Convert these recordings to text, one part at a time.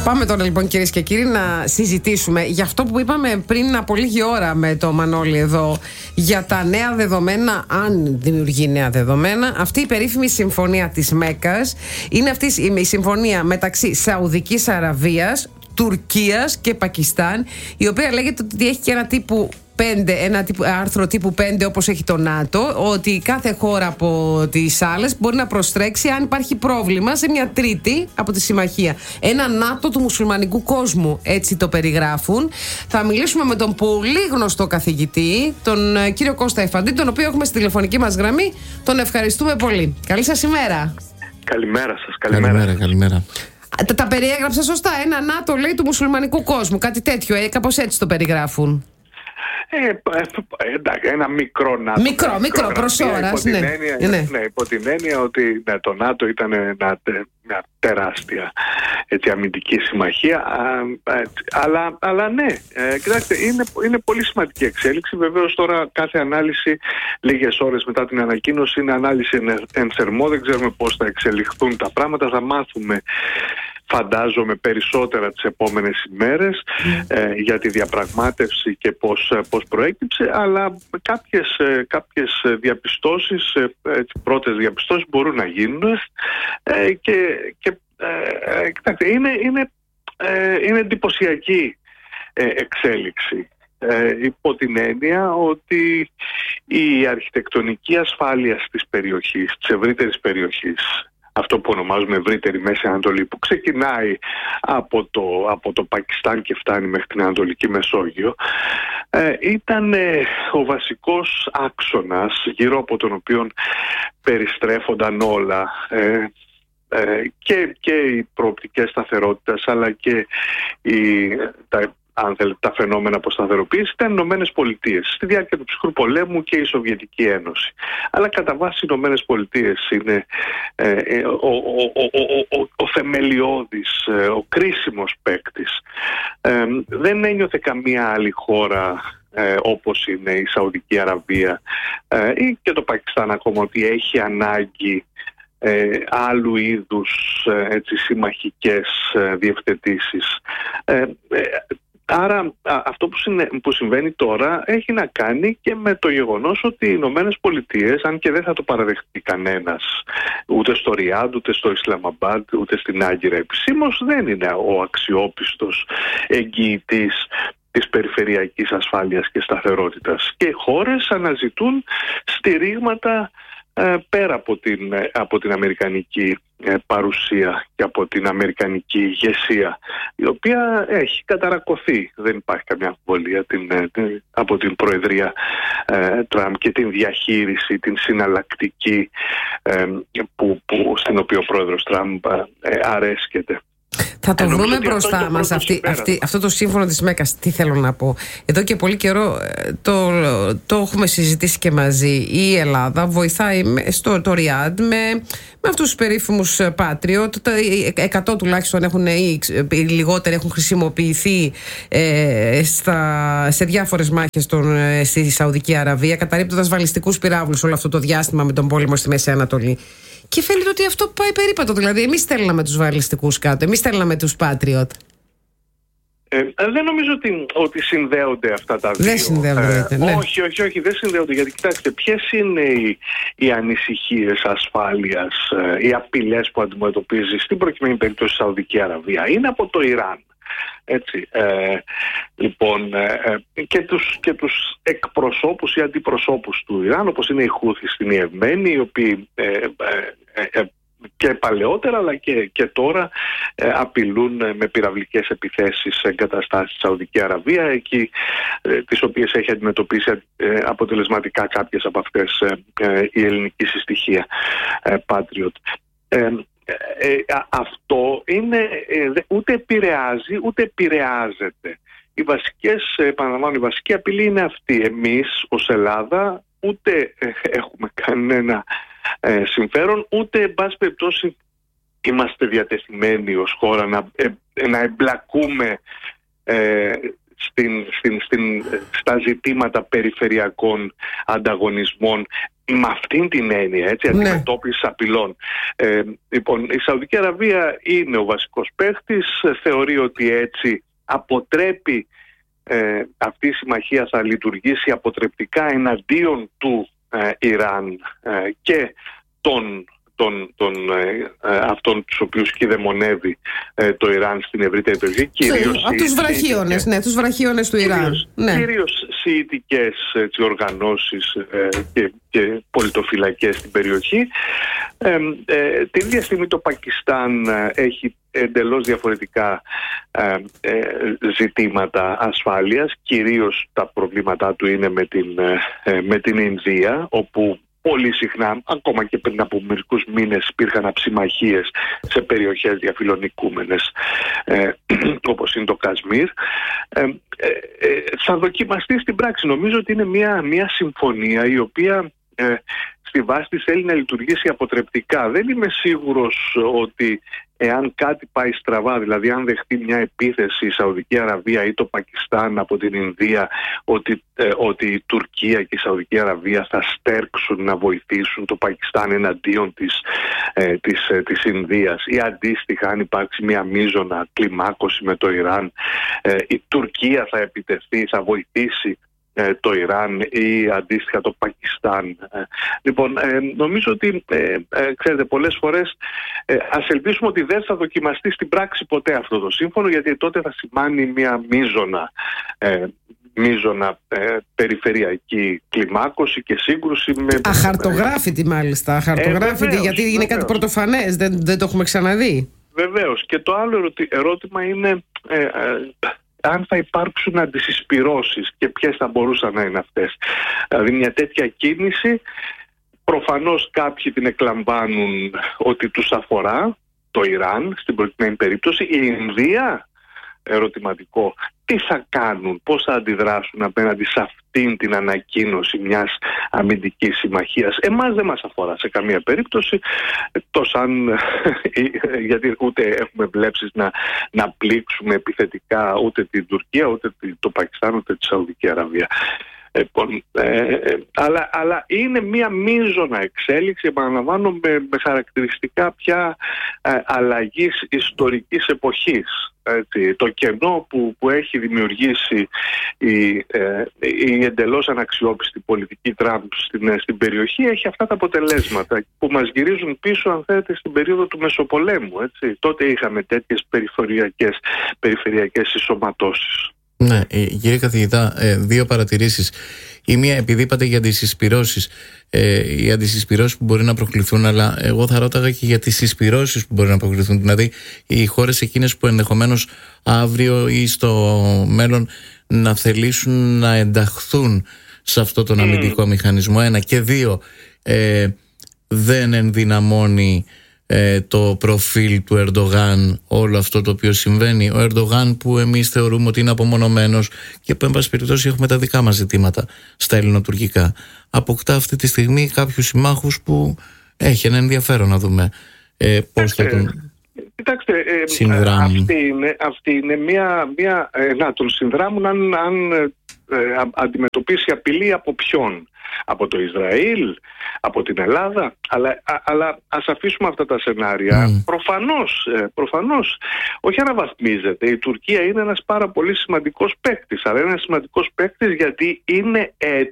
Πάμε τώρα λοιπόν, κυρίες και κύριοι, να συζητήσουμε για αυτό που είπαμε πριν από λίγη ώρα με το Μανώλη εδώ, για τα νέα δεδομένα, αν δημιουργεί νέα δεδομένα. Αυτή η περίφημη συμφωνία της Μέκκας είναι αυτή η συμφωνία μεταξύ Σαουδικής Αραβίας, Τουρκίας και Πακιστάν, η οποία λέγεται ότι έχει και ένα άρθρο τύπου 5, όπως έχει το ΝΑΤΟ, ότι κάθε χώρα από τις άλλες μπορεί να προστρέξει αν υπάρχει πρόβλημα σε μια τρίτη από τη συμμαχία. Ένα ΝΑΤΟ του μουσουλμανικού κόσμου, έτσι το περιγράφουν. Θα μιλήσουμε με τον πολύ γνωστό καθηγητή, τον κύριο Κώστα Εφαντή, τον οποίο έχουμε στη τηλεφωνική μας γραμμή. Τον ευχαριστούμε πολύ. Καλή σας ημέρα. Καλημέρα σας. Καλημέρα. Τα περιέγραψα σωστά? Ένα ΝΑΤΟ, λέει, του μουσουλμανικού κόσμου, κάτι τέτοιο, κάπως έτσι το περιγράφουν. Εντάξει, ένα μικρό ΝΑΤΟ. Μικρό προς ώρας. Υπό την έννοια ότι το ΝΑΤΟ ήταν μια τεράστια αμυντική συμμαχία. Αλλά ναι, κοιτάξτε, είναι πολύ σημαντική εξέλιξη. Βεβαίως τώρα κάθε ανάλυση, λίγες ώρες μετά την ανακοίνωση, είναι ανάλυση εν θερμό. Δεν ξέρουμε πώς θα εξελιχθούν τα πράγματα. Θα μάθουμε, φαντάζομαι, περισσότερα τις επόμενες ημέρες για τη διαπραγμάτευση και πώς προέκυψε, αλλά κάποιες διαπιστώσεις, πρώτες διαπιστώσεις μπορούν να γίνουν κοιτάξτε, είναι εντυπωσιακή εξέλιξη, υπό την έννοια ότι η αρχιτεκτονική ασφάλεια της περιοχής, της ευρύτερης περιοχής, αυτό που ονομάζουμε ευρύτερη Μέση Ανατολή, που ξεκινάει από το Πακιστάν και φτάνει μέχρι την Ανατολική Μεσόγειο, ήταν ο βασικός άξονας γύρω από τον οποίο περιστρέφονταν όλα, και οι προοπτικές σταθερότητας, αλλά και τα φαινόμενα αποσταθεροποίηση ήταν οι Ηνωμένες Πολιτείες στη διάρκεια του ψυχρού πολέμου και η Σοβιετική Ένωση. Αλλά κατά βάση οι Ηνωμένες Πολιτείες είναι ο θεμελιώδης, ο κρίσιμος παίκτης. Δεν ένιωθε καμία άλλη χώρα, όπως είναι η Σαουδική Αραβία ή και το Πακιστάν ακόμα, ότι έχει ανάγκη άλλου είδους συμμαχικές διευθετήσεις. Άρα αυτό που συμβαίνει τώρα έχει να κάνει και με το γεγονός ότι οι Ηνωμένες Πολιτείες, αν και δεν θα το παραδεχτεί κανένας, ούτε στο Ριάντ, ούτε στο Ισλαμαμπάντ, ούτε στην Άγκυρα επισήμως, δεν είναι ο αξιόπιστος εγγυητής της περιφερειακής ασφάλειας και σταθερότητας. Και χώρες αναζητούν στηρίγματα πέρα από την αμερικανική παρουσία και από την αμερικανική ηγεσία, η οποία έχει καταρακωθεί, δεν υπάρχει καμιά αμφιβολία, από την προεδρία Τραμπ και την διαχείριση, την συναλλακτική στην οποία ο πρόεδρος Τραμπ αρέσκεται. Θα το βρούμε μπροστά μας αυτό το σύμφωνο της Μέκκας. Τι θέλω να πω? Εδώ και πολύ καιρό το έχουμε συζητήσει και μαζί. Η Ελλάδα βοηθάει το Ριάντ με αυτούς τους περίφημους Patriot. 100 τουλάχιστον έχουν, ή λιγότεροι έχουν χρησιμοποιηθεί σε διάφορες μάχες στη Σαουδική Αραβία, καταρρίπτοντας βαλιστικούς πυράβλους όλο αυτό το διάστημα με τον πόλεμο στη Μέση Ανατολή. Και φαίνεται ότι αυτό πάει περίπατο. Δηλαδή, εμείς στέλναμε τους βαλιστικούς κάτω, εμείς στέλναμε τους Patriot. Δεν νομίζω ότι συνδέονται αυτά τα δύο. Δεν συνδέονται, ναι. Όχι, δεν συνδέονται. Γιατί κοιτάξτε, ποιες είναι οι ανησυχίες ασφάλειας, οι απειλές που αντιμετωπίζει στην προκειμένη περίπτωση η Σαουδική Αραβία? Είναι από το Ιράν. Έτσι, λοιπόν, και τους εκπροσώπους ή αντιπροσώπους του Ιράν, όπως είναι οι Χούθι στην Ιεμένη, οι οποίοι και παλαιότερα αλλά και τώρα απειλούν με πυραυλικές επιθέσεις σε εγκαταστάσεις στη Σαουδική Αραβία, εκεί τις οποίες έχει αντιμετωπίσει αποτελεσματικά κάποιες από αυτές η ελληνική συστοιχεία Patriot. Αυτό είναι, ούτε επηρεάζει ούτε επηρεάζεται. Η βασική απειλή είναι αυτή. Εμείς ως Ελλάδα ούτε έχουμε κανένα συμφέρον, ούτε εν πάση περιπτώσει είμαστε διατεθειμένοι ως χώρα να εμπλακούμε στα ζητήματα περιφερειακών ανταγωνισμών με αυτήν την έννοια, έτσι, αντιμετώπισης απειλών. Λοιπόν, η Σαουδική Αραβία είναι ο βασικός παίχτης, θεωρεί ότι έτσι αποτρέπει, αυτή η συμμαχία θα λειτουργήσει αποτρεπτικά εναντίον του Ιράν και αυτών τους οποίους κυδαιμονεύει το Ιράν στην ευρύτερη περιοχή. Από τους βραχίονες, τους βραχίονες του Ιράν. Κυρίως σιητικές οργανώσεις και πολιτοφυλακές στην περιοχή. Την ίδια στιγμή το Πακιστάν έχει εντελώς διαφορετικά ζητήματα ασφάλειας. Κυρίως τα προβλήματά του είναι με την Ινδία, όπου πολύ συχνά, ακόμα και πριν από μερικούς μήνες, υπήρχαν αψημαχίες σε περιοχές διαφιλονικούμενες, όπως είναι το Κασμίρ. Θα δοκιμαστεί στην πράξη. Νομίζω ότι είναι μια συμφωνία η οποία στη βάση της θέλει να λειτουργήσει αποτρεπτικά. Δεν είμαι σίγουρος ότι εάν κάτι πάει στραβά, δηλαδή αν δεχτεί μια επίθεση η Σαουδική Αραβία ή το Πακιστάν από την Ινδία, ότι η Τουρκία και η Σαουδική Αραβία θα στέρξουν να βοηθήσουν το Πακιστάν εναντίον της Ινδίας, ή αντίστοιχα αν υπάρξει μια μείζωνα κλιμάκωση με το Ιράν, η Τουρκία θα επιτεθεί, θα βοηθήσει το Ιράν ή αντίστοιχα το Πακιστάν. Λοιπόν, νομίζω ότι ξέρετε, πολλές φορές ας ελπίσουμε ότι δεν θα δοκιμαστεί στην πράξη ποτέ αυτό το σύμφωνο, γιατί τότε θα σημάνει μια μείζωνα περιφερειακή κλιμάκωση και σύγκρουση με... Αχαρτογράφητη μάλιστα, αχαρτογράφητη, γιατί είναι κάτι πρωτοφανές, δεν το έχουμε ξαναδεί. Βεβαίως. Και το άλλο ερώτημα είναι αν θα υπάρξουν αντισυσπυρώσεις και ποιες θα μπορούσαν να είναι αυτές. Δηλαδή μια τέτοια κίνηση, προφανώς κάποιοι την εκλαμβάνουν ότι τους αφορά, το Ιράν στην προκειμένη περίπτωση. Η Ινδία, ερωτηματικό, τι θα κάνουν, πώς θα αντιδράσουν απέναντι σε αυτήν την ανακοίνωση μιας αμυντικής συμμαχίας. Εμάς δεν μας αφορά σε καμία περίπτωση, γιατί ούτε έχουμε βλέψεις να πλήξουμε επιθετικά ούτε την Τουρκία, ούτε το Πακιστάν, ούτε τη Σαουδική Αραβία. Αλλά είναι μια μείζωνα εξέλιξη, επαναλαμβάνω, με χαρακτηριστικά πια αλλαγής ιστορικής εποχής. Το κενό που έχει δημιουργήσει η εντελώς αναξιόπιστη πολιτική Τραμπ στην περιοχή έχει αυτά τα αποτελέσματα που μας γυρίζουν πίσω, αν θέλετε, στην περίοδο του Μεσοπολέμου. Έτσι. Τότε είχαμε τέτοιες περιφερειακές συσσωματώσεις. Ναι, κύριε καθηγητά, δύο παρατηρήσεις. Η μία, επειδή είπατε για τις συσπυρώσεις, οι αντισυσπυρώσεις που μπορεί να προκληθούν, αλλά εγώ θα ρώταγα και για τις συσπυρώσεις που μπορεί να προκληθούν. Δηλαδή, οι χώρες εκείνες που ενδεχομένως αύριο ή στο μέλλον να θελήσουν να ενταχθούν σε αυτό τον αμυντικό μηχανισμό. Ένα. Και δύο, δεν ενδυναμώνει το προφίλ του Ερντογάν όλο αυτό το οποίο συμβαίνει? Ο Ερντογάν, που εμείς θεωρούμε ότι είναι απομονωμένος και που εν πάση περιπτώσει έχουμε τα δικά μας ζητήματα στα ελληνοτουρκικά, αποκτά αυτή τη στιγμή κάποιους συμμάχους που έχει ένα ενδιαφέρον να δούμε πώς θα τον συνδράμουν. Αυτή είναι μια να τον συνδράμουν αν αντιμετωπίσει απειλή από ποιον? Από το Ισραήλ, από την Ελλάδα, αλλά ας αφήσουμε αυτά τα σενάρια. Προφανώς όχι αναβαθμίζεται. Η Τουρκία είναι ένας πάρα πολύ σημαντικός παίκτης, αλλά είναι ένας σημαντικός παίκτης γιατί είναι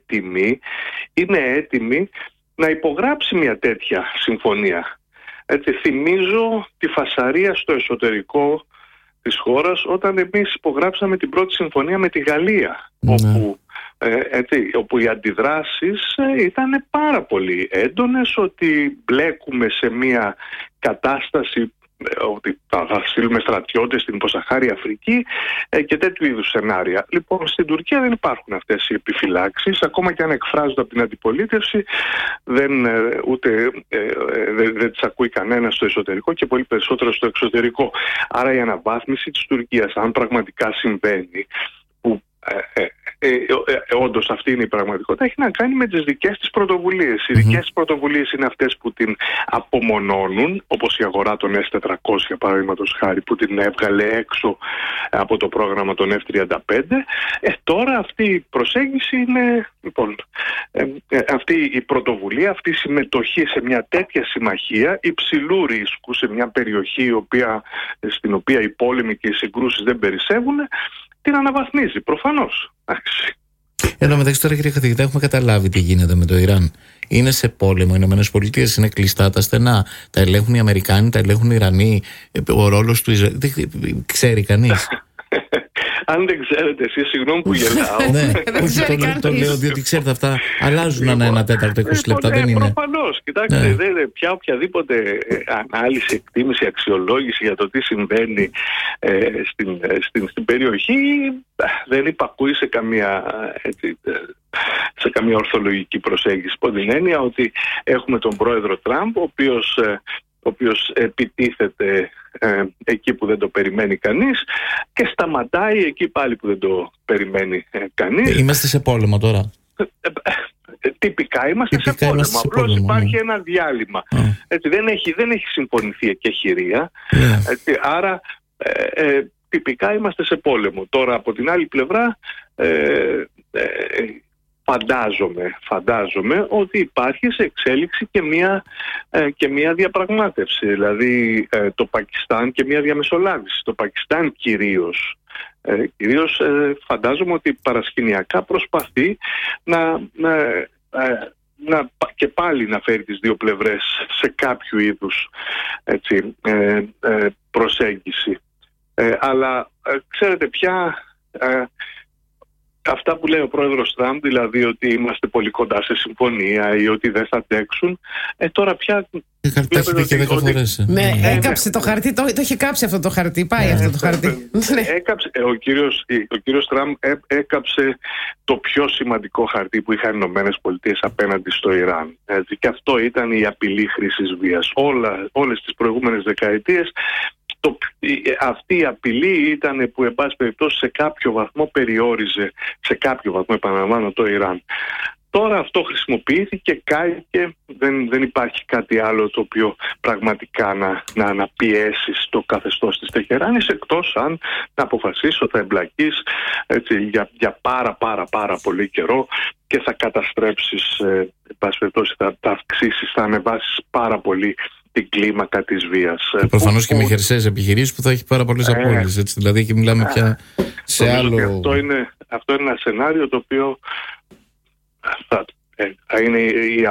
έτοιμη να υπογράψει μια τέτοια συμφωνία. Έτσι, θυμίζω τη φασαρία στο εσωτερικό της χώρας όταν εμείς υπογράψαμε την πρώτη συμφωνία με τη Γαλλία, όπου οι αντιδράσεις ήταν πάρα πολύ έντονες, ότι μπλέκουμε σε μια κατάσταση ότι θα στείλουμε στρατιώτες στην υποσαχάρια Αφρική και τέτοιου είδους σενάρια. Λοιπόν, στην Τουρκία δεν υπάρχουν αυτές οι επιφυλάξεις, ακόμα και αν εκφράζονται από την αντιπολίτευση, δεν τις ακούει κανένα στο εσωτερικό και πολύ περισσότερο στο εξωτερικό. Άρα η αναβάθμιση της Τουρκίας, αν πραγματικά συμβαίνει, που όντως αυτή είναι η πραγματικότητα, έχει να κάνει με τις δικές της πρωτοβουλίες. Οι δικές της πρωτοβουλίες είναι αυτές που την απομονώνουν, όπως η αγορά των S400 παραδείγματος χάρη, που την έβγαλε έξω από το πρόγραμμα των F-35. Τώρα αυτή η προσέγγιση είναι, λοιπόν, αυτή η πρωτοβουλία, αυτή η συμμετοχή σε μια τέτοια συμμαχία υψηλού ρίσκου, σε μια περιοχή στην οποία οι πόλεμοι και οι συγκρούσεις δεν περισσεύουν, την αναβαθμίζει προφανώς. Εν τω μεταξύ, τώρα, κύριε καθηγητά, έχουμε καταλάβει τι γίνεται με το Ιράν. Είναι σε πόλεμο, οι ΗΠΑ είναι κλειστά τα στενά. Τα ελέγχουν οι Αμερικάνοι, τα ελέγχουν οι Ιρανοί. Ο ρόλος του Ισραήλ. Ξέρει κανείς? Αν δεν ξέρετε εσείς, συγγνώμη που γελάω. Ναι, το λέω διότι ξέρετε, αυτά αλλάζουν ένα τέταρτο 20 λεπτά. Δεν είναι. Προφανώς. Κοιτάξτε, πια οποιαδήποτε ανάλυση, εκτίμηση, αξιολόγηση για το τι συμβαίνει στην περιοχή δεν υπακούει σε καμία ορθολογική προσέγγιση. Από την έννοια ότι έχουμε τον πρόεδρο Τραμπ, ο οποίος επιτίθεται εκεί που δεν το περιμένει κανείς και σταματάει εκεί πάλι που δεν το περιμένει κανείς. Είμαστε σε πόλεμο τώρα. Τυπικά είμαστε σε πόλεμο. Απλώς υπάρχει ένα διάλειμμα. Έτσι, δεν έχει συμφωνηθεί εκεχηρία. Άρα τυπικά είμαστε σε πόλεμο. Τώρα από την άλλη πλευρά φαντάζομαι ότι υπάρχει σε εξέλιξη και μια διαπραγμάτευση, δηλαδή το Πακιστάν και μια διαμεσολάβηση. Το Πακιστάν κυρίως φαντάζομαι ότι παρασκηνιακά προσπαθεί να και πάλι να φέρει τις δύο πλευρές σε κάποιο είδους προσέγγιση. Αλλά ξέρετε πια αυτά που λέει ο πρόεδρος Τραμπ, δηλαδή ότι είμαστε πολύ κοντά σε συμφωνία ή ότι δεν θα αντέξουν, τώρα πια βλέπετε και 10 φορές. Ναι, έκαψε το χαρτί, το είχε κάψει αυτό το χαρτί, πάει αυτό το χαρτί. Ο κύριος Τραμπ έκαψε το πιο σημαντικό χαρτί που είχαν οι Ηνωμένες Πολιτείες απέναντι στο Ιράν. Και αυτό ήταν η απειλή χρήσης βίας. Όλες τις προηγούμενες δεκαετίες αυτή η απειλή ήταν που εν πάση περιπτώσει σε κάποιο βαθμό περιόριζε, επαναλαμβάνω, το Ιράν. Τώρα αυτό χρησιμοποιήθηκε, κάηκε, δεν υπάρχει κάτι άλλο το οποίο πραγματικά να πιέσει το καθεστώς της Τεχεράνης, εκτός αν να αποφασίσει ότι θα εμπλακείς για πάρα πολύ καιρό και θα καταστρέψεις, εν πάση περιπτώσει θα αυξήσεις, θα ανεβάσεις πάρα πολύ την κλίμακα της βίας. Προφανώς και με χερσαίες επιχειρήσεις που θα έχει πάρα πολλές απώλειες. Δηλαδή εκεί μιλάμε πια σε άλλο. Αυτό είναι ένα σενάριο το οποίο θα είναι η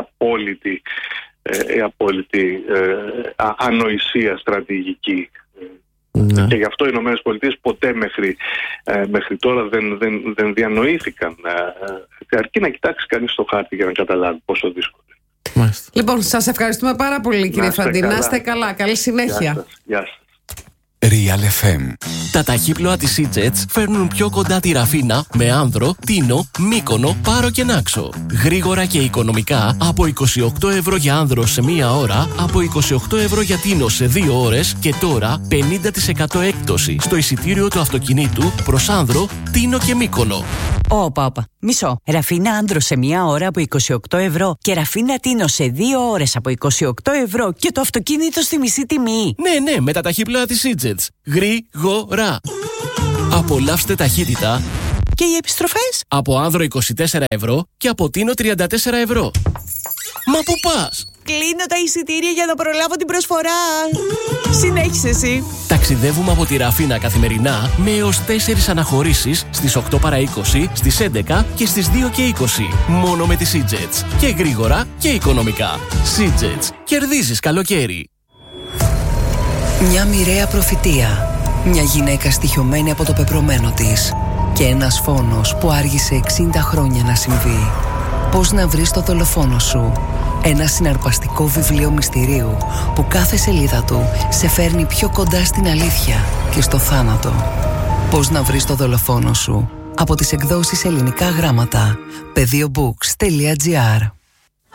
απόλυτη ανοησία στρατηγική. Ναι. Και γι' αυτό οι Ηνωμένες Πολιτείες ποτέ μέχρι τώρα δεν διανοήθηκαν. Αρκεί να κοιτάξει κανείς το χάρτη για να καταλάβει πόσο δύσκολο. Λοιπόν, σας ευχαριστούμε πάρα πολύ, κύριε Φραντί. Να είστε καλά. Καλή συνέχεια. Γεια σας. Real FM. Τα ταχύπλοα της Seajets φέρνουν πιο κοντά τη Ραφίνα με Άνδρο, Τίνο, Μύκονο, Πάρο και Νάξο. Γρήγορα και οικονομικά από 28 ευρώ για Άνδρο σε 1 ώρα, από 28 ευρώ για Τίνο σε 2 ώρες και τώρα 50% έκπτωση στο εισιτήριο του αυτοκινήτου προς Άνδρο, Τίνο και Μύκονο. Όπα. Μισό. Ραφίνα Άνδρο σε 1 ώρα από 28 ευρώ και Ραφίνα Τίνο σε 2 ώρες από 28 ευρώ και το αυτοκίνητο στη μισή τιμή. Ναι, με τα ταχύπλοα της Seajets. Γρήγορα. Απολαύστε ταχύτητα. Και οι επιστροφές? Από Άνδρο 24 ευρώ και από Τίνο 34 ευρώ. Μα πού πας? Κλείνω τα εισιτήρια για να προλάβω την προσφορά. Συνέχισε εσύ. Ταξιδεύουμε από τη Ραφίνα καθημερινά με έως 4 αναχωρήσεις στις 8 παρά 20, στις 11 και στις 2 και 20. Μόνο με τη Seajets. Και γρήγορα και οικονομικά. Seajets. Κερδίζεις καλοκαίρι. Μια μοιραία προφητεία. Μια γυναίκα στοιχειωμένη από το πεπρωμένο της. Και ένας φόνος που άργησε 60 χρόνια να συμβεί. Πώς να βρεις το δολοφόνο σου. Ένα συναρπαστικό βιβλίο μυστηρίου που κάθε σελίδα του σε φέρνει πιο κοντά στην αλήθεια και στο θάνατο. Πώς να βρεις το δολοφόνο σου. Από τις εκδόσεις Ελληνικά Γράμματα. Πεδίobooks.gr